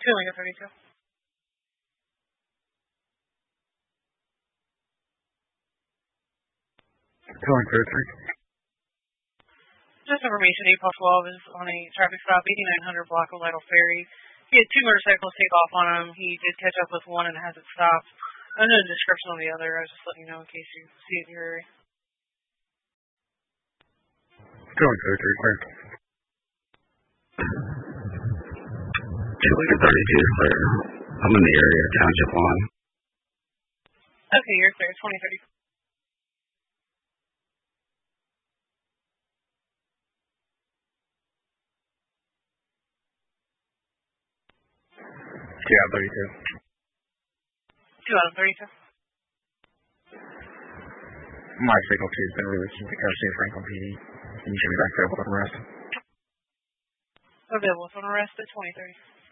Feeling at 32. Feeling 33. Just information, April 12 is on a traffic stop, 8900 block of Lytle Ferry. He had two motorcycles take off on him. He did catch up with one and hasn't stopped. I don't know the description on the other. I was just letting you know in case you see it in your area. Feeling 33, clear. Feeling at 32, clear. I'm in the area, Township Lawn. Okay, you're clear, 2030. Yeah, 32. 2 out of 32. My signal 2 has been released into Garcia Franklin PD. You should be back available on arrest. Available on arrest at 2030.